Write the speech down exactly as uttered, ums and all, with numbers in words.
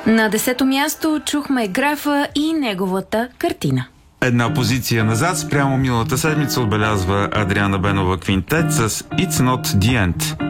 На десето място чухме графа и неговата картина. Една позиция назад спрямо миналата седмица отбелязва Адриана Бенова Квинтет с It's Not The End.